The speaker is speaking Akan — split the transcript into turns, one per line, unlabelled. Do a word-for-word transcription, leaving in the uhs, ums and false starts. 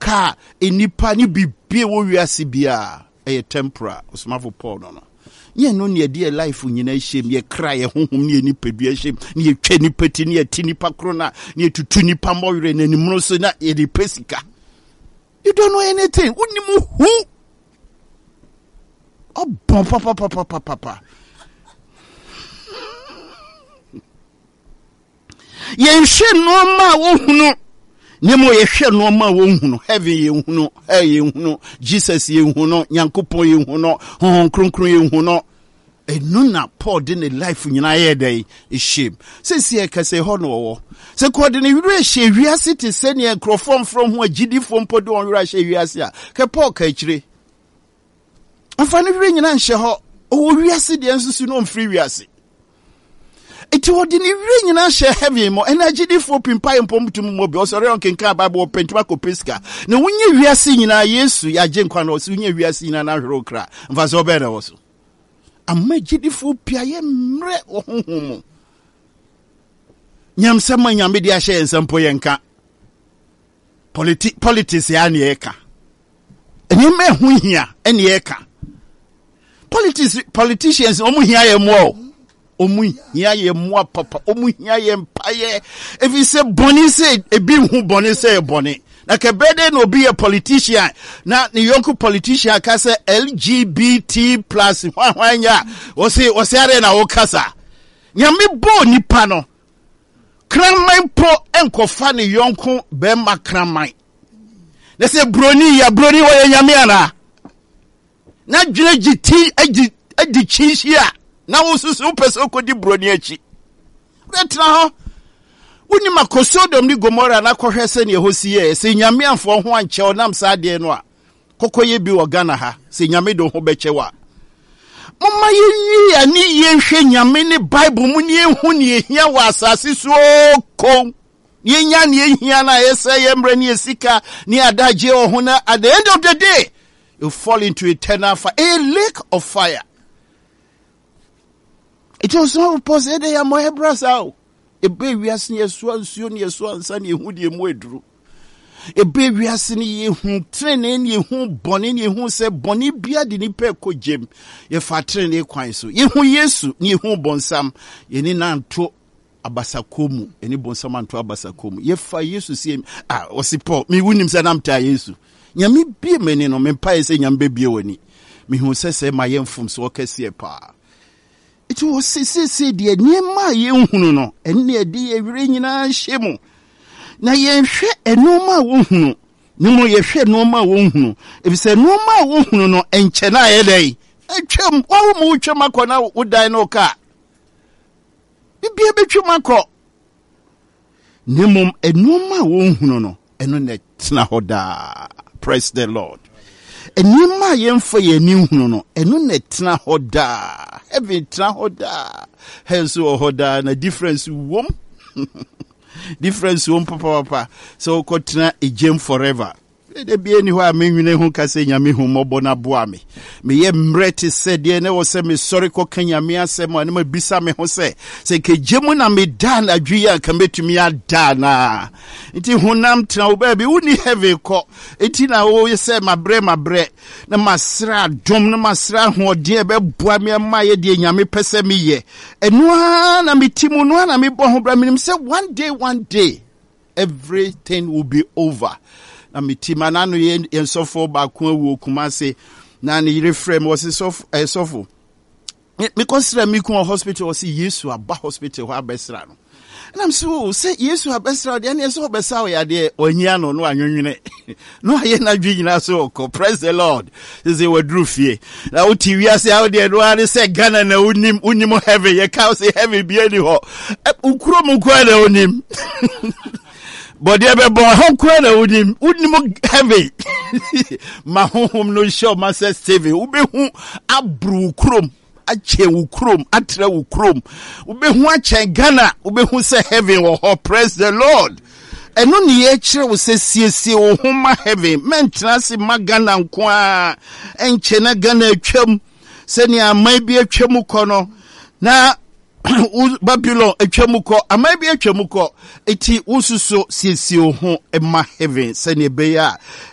ka enipa ni bibie wo wiase bia e temporal osmafo Paul no no ye no ne de life nyina hiem ye kra ye honhom ne enipa dua hiem ne ye twa nipa ti ne ye ti nipa kro na ne tutu nipa mowere na nimro so na ye de pesika. You don't know anything. Unimu who? Oh, papa, papa, papa, papa. Ye she no ma wo hunu. Nemo ye she no ma wo hunu. Heaven ye hunu, hey ye hunu, Jesus ye hunu, Nyankopon ye hunu, hon kronkron ye hunu. E nuna Paul de ne life nyina ye dey e shame. Se se ka se ho no wo. Se ko de ne wure hye wiase te se ne enkrofom from ho agidi fom podo on wure hye wiase a. Ke Paul ka kire. Afa ne wure nyina nhye ho. O wiase de ensusu no mfiri wiase. Eti wo de ne wure nyina hye heaven mo energy di fo pimpa empom tum mo bi o sori on kenka bible pentima ko peska. Ne wonye wiase nyina Yesu ya je nkwa no so wonye wiase nyina na hwere okra. Mfa so be na wo so. Amma gidifo pia ye mre ohunhum nyamsama nyame de ahye ensampo yenka politi politics ya ne eka eni me hu hia eni eka politics politicians omu hia ye mo omu hia ye mo papa omu hia ye mpaye if you say boni say ebi hu boni say boni na ke bede no be a politician na ni yonku politician ka say L G B T plus hwanya o say o say are na wo kasa nyame bo nipa no kramman po enkofa ni yonku be ma kramman na say broni ya broni wo nyame ana na dwene giti agi adi chinhia na wo susu pese ko di broni achi retra ho Uni makosodom ni Gomora na kohwese ne hosiye se nyame amfo ho anche onam sa de no a kokoye bi wo Ghana ha se nyame do ho bechewa mama ye ya ni ye hwe nyame ne Bible mu ni ehu ne ehia wa asase so ko ye nya ne ehia na yese ye mre ne esika ne adaje o ho na at the end of the day you fall into eternal fire, a lake of fire. It was not possible ya mo hebrasa ebe wiase ye so ansuo ne so ansa ne ehu de mu eduru ebe wiase ne ye hu trene ne ye hu bone ne ye hu se bone bia de ni pe ko jem ye fa trene kwan so ye hu Yesu ne ye hu bonsam ye ni nanto abasakomu eni bonsam anto abasakomu ye fa Yesu sie ah osipo mi wunim se namta Yesu nyame bie meni no me pa se nyambe bie wani mi hu se se ma ye mfum so kase pa. It was say say dear near my young no, and near dear ring in shemu. Na ye share a normal woman. No more ye share normal woman. If it's a normal woman no, and chena day. A chum, all mucha macona would die no car. It be a bit you maco. Nimum a normal woman no, and on that snahoda. Praise the Lord. And you my young for ye new no, and no net na hoda. Heavy tra hoda. Hence o hoda na difference wom. Difference wom papa papa. So kotina a gem forever. There be anywhere me nwene hu ka se nyame hu mobo na boa me. Me ye mrete se de na wo se me sorry ko kanya me asem ani ma bisa me ho se se ke gemu na me dan adwi ya ka metumi ada na. Nti hunam tena wo ba bi woni heavy ko. Enti na wo se mabre mabre na masra dom na masra ho de be boa me ma ye de nyame pese me ye. Eno na metimu no na me bo ho bra me say one day one day everything will be over. Na mitima na no ye ensofo ba ko awu Kumase na ne yire frame was sofo eh sofo me consider me ko hospital was Yesu aba hospital ho abesra no na am so say Yesu abesra de na so obesa ya de onyia no no anwonwene no aye na dwunyina so ko. Praise the Lord. This is what drew fear na uti wiase how de no are say Ghana na unim unim heavy ye ka say heavy bi ani ho ukuro mu kwa na unim but they be born home kwena unim unim heavy ma home no show master Steve ube hu abru krom ache wu krom atra wu krom ube hu ache Ghana ube hu say heaven wo ho. Praise the Lord. Eno ni ye kire wo se siesie wo ho ma heaven mentra se ma Ghana nko a enche na Ghana atwam se ni amai bi atwam kono na Babylon etwamuko amabi etwamuko eti ususo siesie ho ema heaven se ne be ya